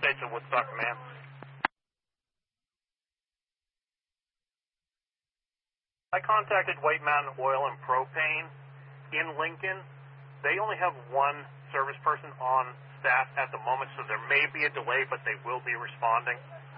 States of Woodstock Command. I contacted White Mountain Oil and Propane in Lincoln. They only have one service person on staff at the moment, so there may be a delay, but they will be responding.